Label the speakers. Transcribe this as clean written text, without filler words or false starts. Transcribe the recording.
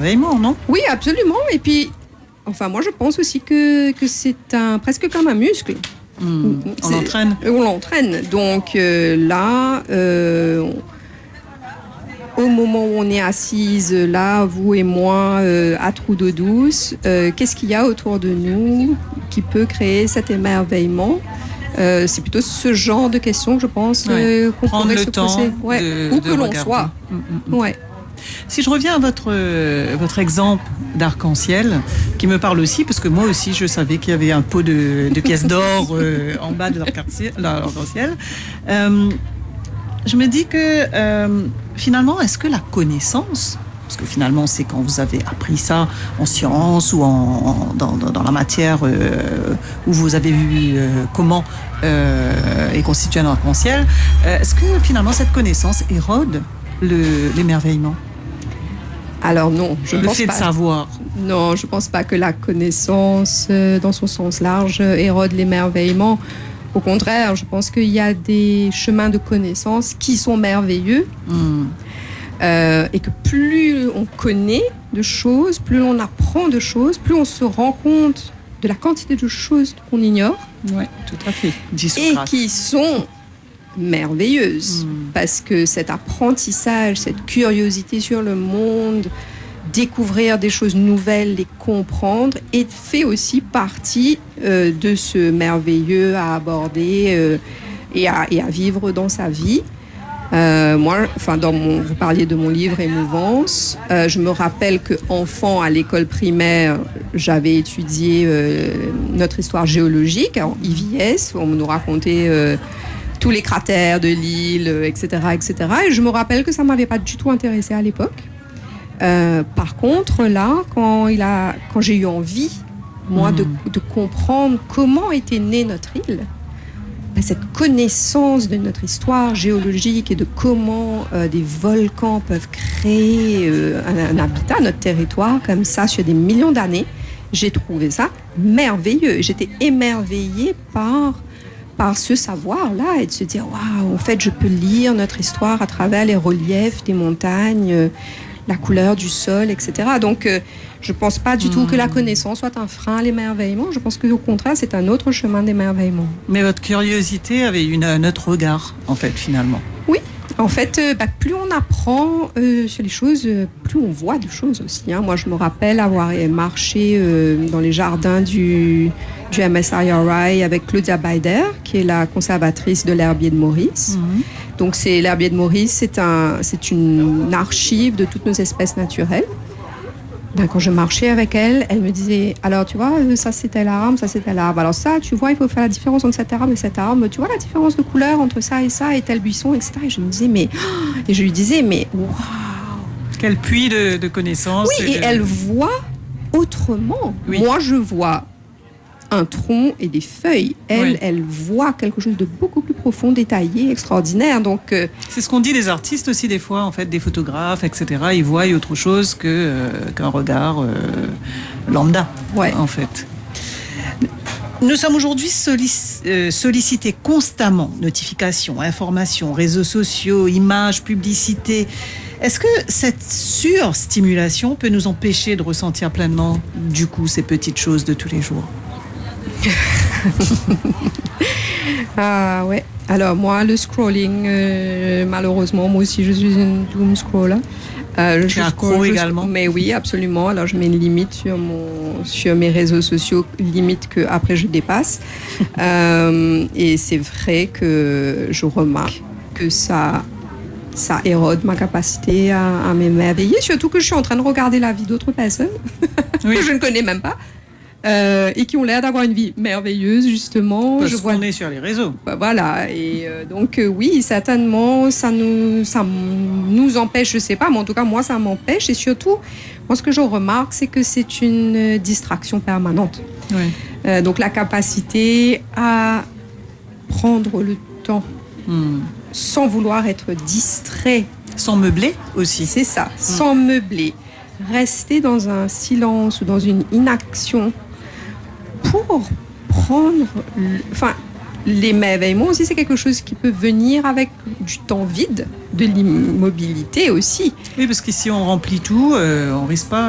Speaker 1: d'émerveillement, non?
Speaker 2: Oui, absolument. Et puis, enfin, moi, je pense aussi que c'est presque comme un muscle.
Speaker 1: On l'entraîne.
Speaker 2: On l'entraîne. Donc là, au moment où on est assise, là, vous et moi, à trou d'eau douce, qu'est-ce qu'il y a autour de nous qui peut créer cet émerveillement? C'est plutôt ce genre de questions que je pense qu'on pourrait se poser. Où que l'on soit. Ouais.
Speaker 1: Si je reviens à votre exemple d'arc-en-ciel, qui me parle aussi, parce que moi aussi je savais qu'il y avait un pot de pièces d'or en bas de l'arc-en-ciel, je me dis que finalement, est-ce que la connaissance, parce que finalement c'est quand vous avez appris ça en sciences ou dans la matière où vous avez vu comment est constitué un arc-en-ciel, est-ce que finalement cette connaissance érode l'émerveillement?
Speaker 2: Alors non, je pense pas.
Speaker 1: Le fait de savoir.
Speaker 2: Non, je pense pas que la connaissance, dans son sens large, érode l'émerveillement. Au contraire, je pense qu'il y a des chemins de connaissance qui sont merveilleux et que plus on connaît de choses, plus on apprend de choses, plus on se rend compte de la quantité de choses qu'on ignore.
Speaker 1: Oui, tout à fait.
Speaker 2: Et qui sont merveilleuse parce que cet apprentissage, cette curiosité sur le monde, découvrir des choses nouvelles, les comprendre, et fait aussi partie de ce merveilleux à aborder et à vivre dans sa vie. Moi, vous parliez de mon livre Émouvance. Je me rappelle qu'enfant, à l'école primaire, j'avais étudié notre histoire géologique en IVS. On nous racontait tous les cratères de l'île, etc., etc. Et je me rappelle que ça ne m'avait pas du tout intéressé à l'époque. Par contre, là, quand j'ai eu envie, moi, de comprendre comment était née notre île, cette connaissance de notre histoire géologique et de comment des volcans peuvent créer un habitat, notre territoire, comme ça, sur des millions d'années, j'ai trouvé ça merveilleux. J'étais émerveillée par ce savoir-là et de se dire, waouh, en fait, je peux lire notre histoire à travers les reliefs des montagnes, la couleur du sol, etc. Donc, je ne pense pas du tout que la connaissance soit un frein à l'émerveillement. Je pense qu'au contraire, c'est un autre chemin d'émerveillement.
Speaker 1: Mais votre curiosité avait un autre regard, en fait, finalement.
Speaker 2: Oui. En fait, plus on apprend sur les choses, plus on voit de choses aussi. Moi, je me rappelle avoir marché dans les jardins du MSIRI avec Claudia Beider, qui est la conservatrice de l'herbier de Maurice. Donc, l'herbier de Maurice, c'est une archive de toutes nos espèces naturelles. Quand je marchais avec elle, elle me disait, alors tu vois, ça c'est tel arbre, ça c'est tel arbre. Alors ça, tu vois, il faut faire la différence entre cet arbre et cet arbre. Tu vois la différence de couleur entre ça et tel buisson, etc. Et je me disais, et je lui disais, mais waouh,
Speaker 1: quel puits de connaissances.
Speaker 2: Oui, et elle voit autrement. Oui. Moi, je vois un tronc et des feuilles. Elle voit quelque chose de beaucoup plus profond, détaillé, extraordinaire. Donc,
Speaker 1: c'est ce qu'on dit des artistes aussi des fois, en fait, des photographes, etc. Ils voient autre chose qu'un regard lambda, en fait. Nous sommes aujourd'hui sollicités constamment. Notifications, informations, réseaux sociaux, images, publicités. Est-ce que cette surstimulation peut nous empêcher de ressentir pleinement, du coup, ces petites choses de tous les jours ?
Speaker 2: Ah ouais. Alors moi, le scrolling, malheureusement, moi aussi, je suis une doom scroller.
Speaker 1: Tu es accro également.
Speaker 2: Mais oui, absolument. Alors je mets une limite sur mes réseaux sociaux, limite que après je dépasse. Et c'est vrai que je remarque que ça érode ma capacité à m'émerveiller, surtout que je suis en train de regarder la vie d'autres personnes que je ne connais même pas. Et qui ont l'air d'avoir une vie merveilleuse, justement.
Speaker 1: Parce qu'on est sur les réseaux.
Speaker 2: Voilà, et donc oui, certainement, ça nous empêche, je sais pas, mais en tout cas, moi, ça m'empêche. Et surtout, moi, ce que je remarque, c'est que c'est une distraction permanente.
Speaker 1: Oui.
Speaker 2: Donc la capacité à prendre le temps sans vouloir être distrait.
Speaker 1: Sans meubler aussi.
Speaker 2: C'est ça, sans meubler. Rester dans un silence ou dans une inaction pour prendre... l'émerveillement aussi, c'est quelque chose qui peut venir avec du temps vide, de l'immobilité aussi.
Speaker 1: Oui, parce que si on remplit tout, on risque pas